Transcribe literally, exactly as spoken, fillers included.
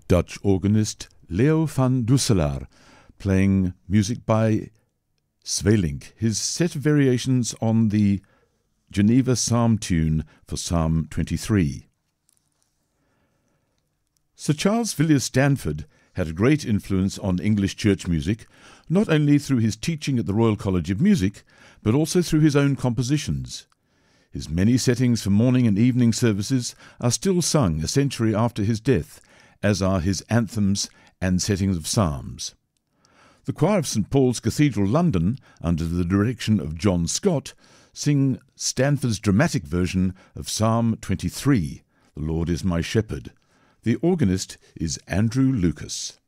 Dutch organist Leo van Dusselaar, playing music by Sweelinck, his set of variations on the Geneva Psalm tune for Psalm twenty-three. Sir Charles Villiers Stanford had a great influence on English church music, not only through his teaching at the Royal College of Music, but also through his own compositions. His many settings for morning and evening services are still sung a century after his death, as are his anthems and settings of psalms. The choir of St Paul's Cathedral, London, under the direction of John Scott, sing Stanford's dramatic version of Psalm twenty-three, "The Lord is my shepherd." The organist is Andrew Lucas.